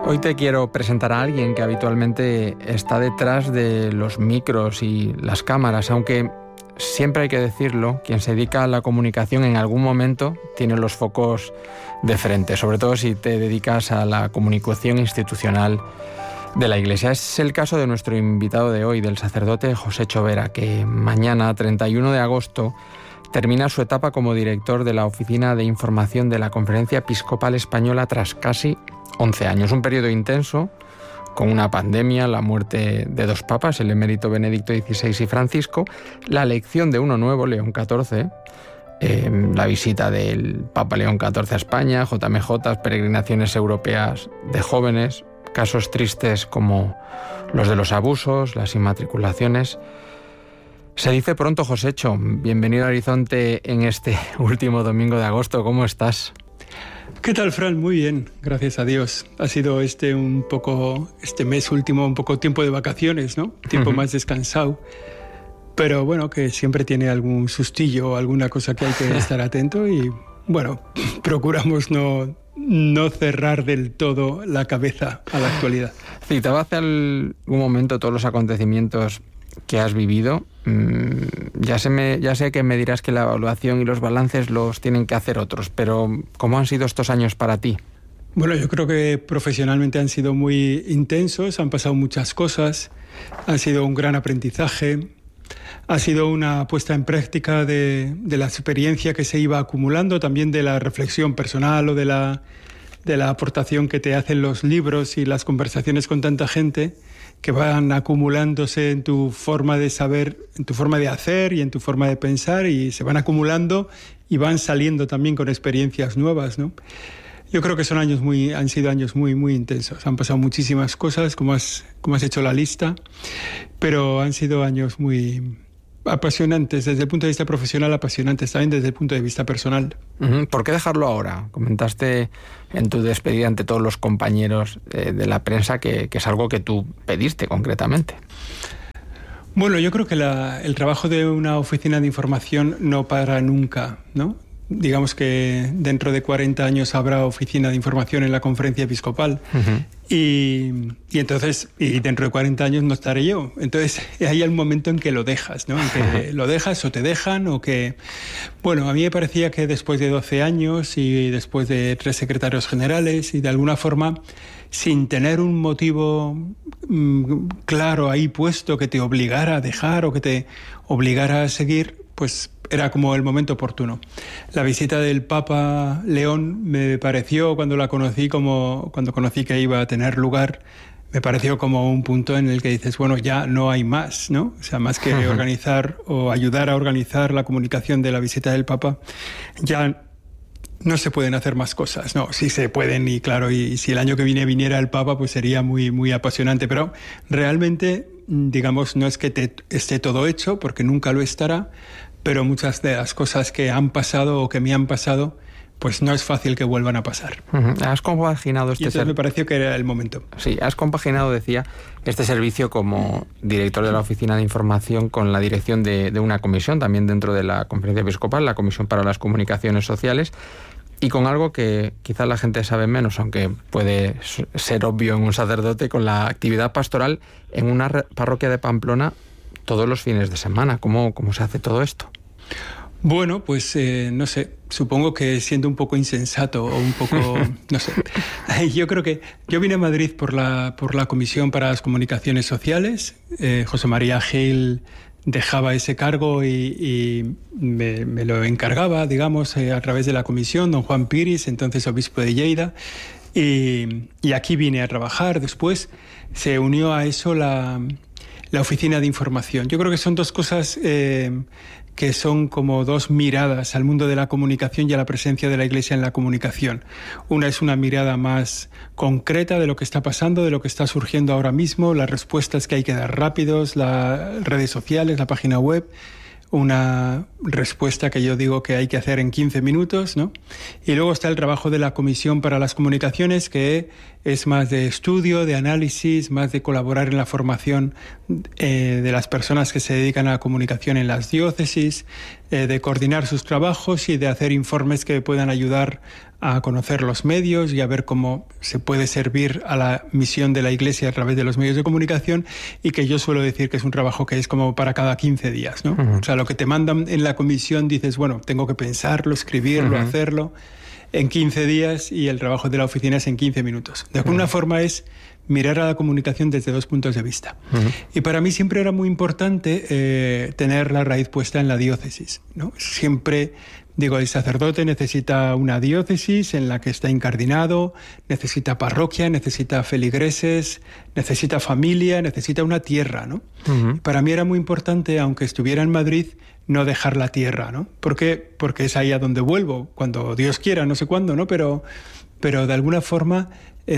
Hoy te quiero presentar a alguien que habitualmente está detrás de los micros y las cámaras, aunque siempre hay que decirlo, quien se dedica a la comunicación en algún momento tiene los focos de frente, sobre todo si te dedicas a la comunicación institucional de la Iglesia. Es el caso de nuestro invitado de hoy, del sacerdote José Chovera, que mañana, 31 de agosto, termina su etapa como director de la Oficina de Información de la Conferencia Episcopal Española tras casi 11 años. Un periodo intenso, con una pandemia, la muerte de dos papas, el emérito Benedicto XVI y Francisco, la elección de uno nuevo, León XIV, la visita del Papa León XIV a España, JMJ, peregrinaciones europeas de jóvenes, casos tristes como los de los abusos, las inmatriculaciones. Se dice pronto, Josécho. Bienvenido a Horizonte en este último domingo de agosto. ¿Cómo estás? ¿Qué tal, Fran? Muy bien, gracias a Dios. Ha sido este mes último un poco tiempo de vacaciones, ¿no? Tiempo más descansado. Pero bueno, que siempre tiene algún sustillo o alguna cosa que hay que estar atento y bueno, procuramos no cerrar del todo la cabeza a la actualidad. Citaba hace algún momento todos los acontecimientos que has vivido. Ya sé que me dirás que la evaluación y los balances los tienen que hacer otros, pero ¿cómo han sido estos años para ti? Bueno, yo creo que profesionalmente han sido muy intensos, han pasado muchas cosas, ha sido un gran aprendizaje, ha sido una puesta en práctica de la experiencia que se iba acumulando, también de la reflexión personal o de la aportación que te hacen los libros y las conversaciones con tanta gente, que van acumulándose en tu forma de saber, en tu forma de hacer y en tu forma de pensar, y se van acumulando y van saliendo también con experiencias nuevas, ¿no? Yo creo que han sido años muy, muy intensos. Han pasado muchísimas cosas, como has hecho la lista, pero han sido años muy apasionantes, desde el punto de vista profesional, apasionantes también desde el punto de vista personal. ¿Por qué dejarlo ahora? Comentaste en tu despedida ante todos los compañeros de la prensa que es algo que tú pediste concretamente. Bueno, yo creo que el trabajo de una oficina de información no para nunca, ¿no? Digamos que dentro de 40 años habrá oficina de información en la Conferencia Episcopal. Y entonces, dentro de 40 años no estaré yo. Entonces, hay el momento en que lo dejas, ¿no? En que lo dejas o te dejan o que... Bueno, a mí me parecía que después de 12 años y después de 3 secretarios generales y de alguna forma, sin tener un motivo claro ahí puesto que te obligara a dejar o que te obligara a seguir, pues era como el momento oportuno. La visita del Papa León me pareció, cuando conocí que iba a tener lugar, me pareció como un punto en el que dices, bueno, ya no hay más, ¿no? O sea, más que organizar o ayudar a organizar la comunicación de la visita del Papa, ya no se pueden hacer más cosas. No, sí se pueden y claro, y si el año que viene viniera el Papa, pues sería muy, muy apasionante. Pero realmente, digamos, no es que esté todo hecho, porque nunca lo estará, pero muchas de las cosas que han pasado o que me han pasado, pues no es fácil que vuelvan a pasar. Has compaginado y entonces me pareció que era el momento. Sí, has compaginado, decía, este servicio como director de la Oficina de Información con la dirección de una comisión, también dentro de la Conferencia Episcopal, la Comisión para las Comunicaciones Sociales, y con algo que quizás la gente sabe menos, aunque puede ser obvio en un sacerdote, con la actividad pastoral en una parroquia de Pamplona todos los fines de semana. ¿Cómo se hace todo esto? Bueno, pues no sé, supongo que siendo un poco insensato o un poco, no sé. Yo creo que yo vine a Madrid por la Comisión para las Comunicaciones Sociales. José María Gil dejaba ese cargo y me lo encargaba, digamos, a través de la comisión, don Juan Piris, entonces obispo de Lleida. Y aquí vine a trabajar. Después se unió a eso la oficina de información. Yo creo que son dos cosas que son como dos miradas al mundo de la comunicación y a la presencia de la Iglesia en la comunicación. Una es una mirada más concreta de lo que está pasando, de lo que está surgiendo ahora mismo, las respuestas que hay que dar rápidos, las redes sociales, la página web. Una respuesta que yo digo que hay que hacer en 15 minutos, ¿no? Y luego está el trabajo de la Comisión para las Comunicaciones, que es más de estudio, de análisis, más de colaborar en la formación de las personas que se dedican a la comunicación en las diócesis, de coordinar sus trabajos y de hacer informes que puedan ayudar a conocer los medios y a ver cómo se puede servir a la misión de la Iglesia a través de los medios de comunicación, y que yo suelo decir que es un trabajo que es como para cada 15 días, ¿no? O sea, lo que te mandan en la comisión dices, bueno, tengo que pensarlo, escribirlo, hacerlo en 15 días, y el trabajo de la oficina es en 15 minutos. De alguna forma es mirar a la comunicación desde dos puntos de vista. Y para mí siempre era muy importante tener la raíz puesta en la diócesis, ¿no? Siempre digo, el sacerdote necesita una diócesis en la que está incardinado, necesita parroquia, necesita feligreses, necesita familia, necesita una tierra, ¿no? Para mí era muy importante, aunque estuviera en Madrid, no dejar la tierra, ¿no? ¿Por qué? Porque es ahí a donde vuelvo, cuando Dios quiera, no sé cuándo, ¿no? Pero de alguna forma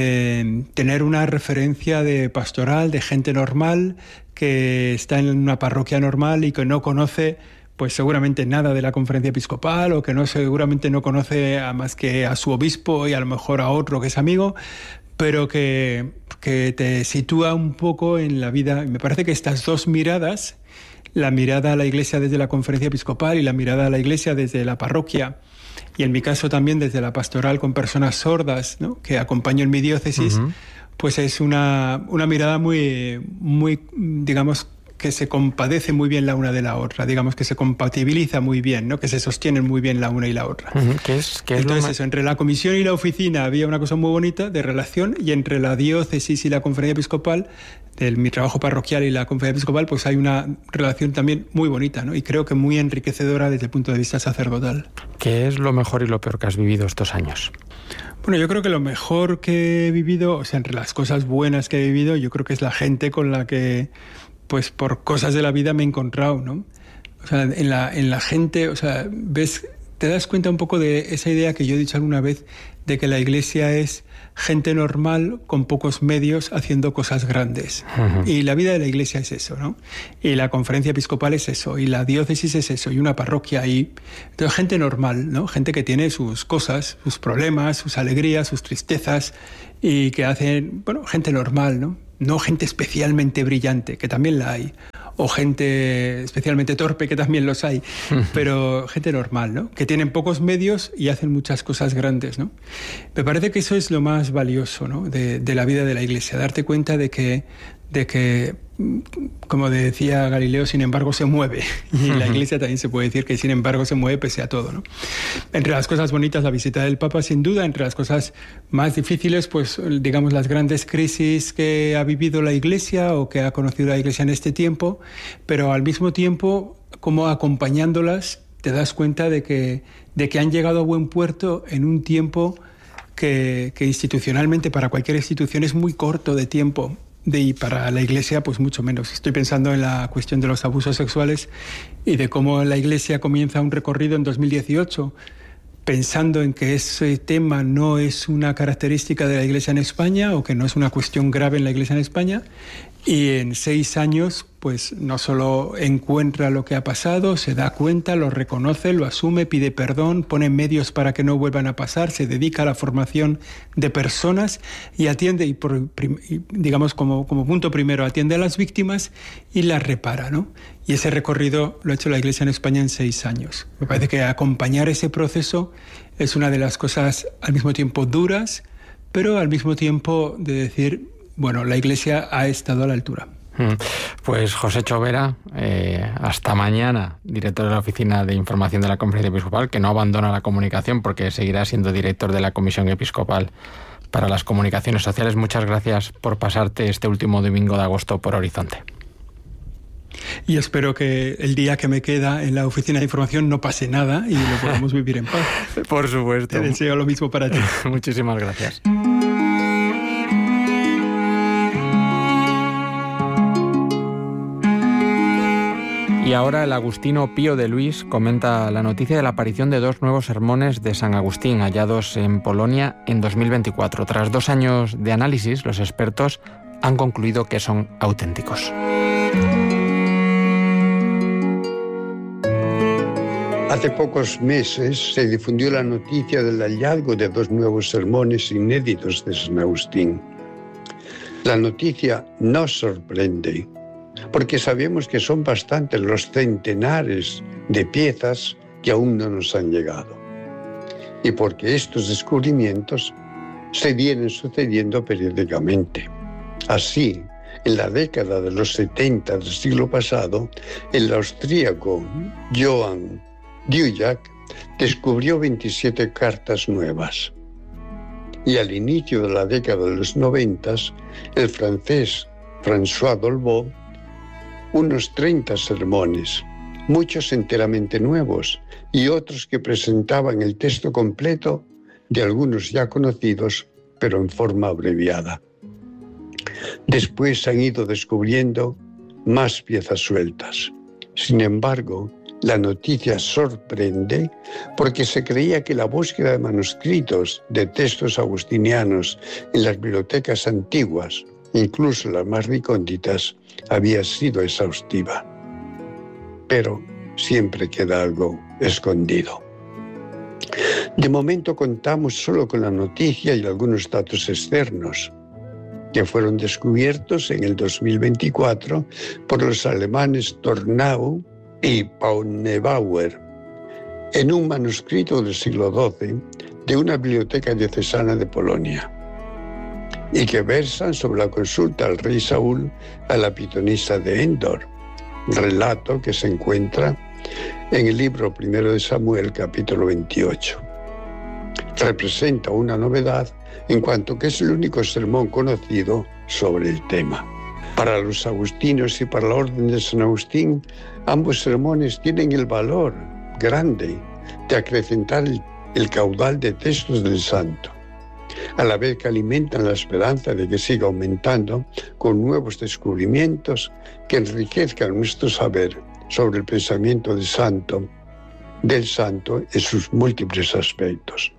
tener una referencia de pastoral, de gente normal, que está en una parroquia normal y que no conoce pues seguramente nada de la conferencia episcopal, o que seguramente no conoce a más que a su obispo y a lo mejor a otro que es amigo, pero que te sitúa un poco en la vida. Me parece que estas dos miradas, la mirada a la Iglesia desde la conferencia episcopal y la mirada a la Iglesia desde la parroquia, y en mi caso también desde la pastoral con personas sordas, ¿no?, que acompaño en mi diócesis, pues es una mirada muy, muy, digamos, que se compadece muy bien la una de la otra, digamos que se compatibiliza muy bien, ¿no?, que se sostienen muy bien la una y la otra. Entonces eso, entre la comisión y la oficina había una cosa muy bonita de relación, y entre la diócesis y la conferencia episcopal, mi trabajo parroquial y la conferencia episcopal, pues hay una relación también muy bonita, ¿no?, y creo que muy enriquecedora desde el punto de vista sacerdotal. ¿Qué es lo mejor y lo peor que has vivido estos años? Bueno, yo creo que lo mejor que he vivido, o sea, entre las cosas buenas que he vivido, yo creo que es la gente con la que, pues por cosas de la vida me he encontrado, ¿no? O sea, en la gente, o sea, te das cuenta un poco de esa idea que yo he dicho alguna vez, de que la Iglesia es gente normal con pocos medios haciendo cosas grandes. Y la vida de la Iglesia es eso, ¿no? Y la conferencia episcopal es eso, y la diócesis es eso, y una parroquia, y entonces gente normal, ¿no? Gente que tiene sus cosas, sus problemas, sus alegrías, sus tristezas, y que hacen, bueno, gente normal, ¿no? No gente especialmente brillante, que también la hay, o gente especialmente torpe, que también los hay, pero gente normal, ¿no?, que tienen pocos medios y hacen muchas cosas grandes, ¿no? Me parece que eso es lo más valioso, ¿no?, de la vida de la Iglesia, darte cuenta de que, como decía Galileo, sin embargo se mueve. Y la Iglesia también se puede decir que sin embargo se mueve pese a todo, ¿no? Entre las cosas bonitas, la visita del Papa, sin duda. Entre las cosas más difíciles, pues digamos las grandes crisis que ha vivido la Iglesia o que ha conocido la Iglesia en este tiempo, pero al mismo tiempo, como acompañándolas, te das cuenta de que han llegado a buen puerto en un tiempo que institucionalmente, para cualquier institución, es muy corto de tiempo. Y para la Iglesia, pues mucho menos. Estoy pensando en la cuestión de los abusos sexuales y de cómo la Iglesia comienza un recorrido en 2018, pensando en que ese tema no es una característica de la Iglesia en España, o que no es una cuestión grave en la Iglesia en España, y en 6 años pues no solo encuentra lo que ha pasado, se da cuenta, lo reconoce, lo asume, pide perdón, pone medios para que no vuelvan a pasar, se dedica a la formación de personas y atiende, y digamos como punto primero, atiende a las víctimas y las repara, ¿no? Y ese recorrido lo ha hecho la Iglesia en España en 6 años. Me parece que acompañar ese proceso es una de las cosas al mismo tiempo duras, pero al mismo tiempo de decir, bueno, la Iglesia ha estado a la altura. Pues José Chovera, hasta mañana, director de la Oficina de Información de la Conferencia Episcopal, que no abandona la comunicación porque seguirá siendo director de la Comisión Episcopal para las Comunicaciones Sociales. Muchas gracias por pasarte este último domingo de agosto por Horizonte. Y espero que el día que me queda en la Oficina de Información no pase nada y lo podamos vivir en paz. Por supuesto. Te deseo lo mismo para ti. Muchísimas gracias. Y ahora el agustino Pío de Luis comenta la noticia de la aparición de 2 nuevos sermones de San Agustín hallados en Polonia en 2024. Tras 2 años de análisis, los expertos han concluido que son auténticos. Hace pocos meses se difundió la noticia del hallazgo de 2 nuevos sermones inéditos de San Agustín. La noticia nos sorprende, porque sabemos que son bastantes los centenares de piezas que aún no nos han llegado. Y porque estos descubrimientos se vienen sucediendo periódicamente. Así, en la década de los 70 del siglo pasado, el austríaco Johann Dvořák descubrió 27 cartas nuevas. Y al inicio de la década de los 90, el francés François Dolbeau, unos 30 sermones, muchos enteramente nuevos y otros que presentaban el texto completo de algunos ya conocidos, pero en forma abreviada. Después han ido descubriendo más piezas sueltas. Sin embargo, la noticia sorprende porque se creía que la búsqueda de manuscritos de textos agustinianos en las bibliotecas antiguas, incluso las más recónditas, había sido exhaustiva. Pero siempre queda algo escondido. De momento contamos solo con la noticia y algunos datos externos que fueron descubiertos en el 2024 por los alemanes Tornau y Paunebauer en un manuscrito del siglo XII de una biblioteca diocesana de Polonia y que versan sobre la consulta al rey Saúl a la pitonisa de Endor, relato que se encuentra en el libro 1 de Samuel, capítulo 28. Representa una novedad en cuanto que es el único sermón conocido sobre el tema. Para los agustinos y para la Orden de San Agustín, ambos sermones tienen el valor grande de acrecentar el caudal de textos del santo, a la vez que alimentan la esperanza de que siga aumentando con nuevos descubrimientos que enriquezcan nuestro saber sobre el pensamiento del santo en sus múltiples aspectos.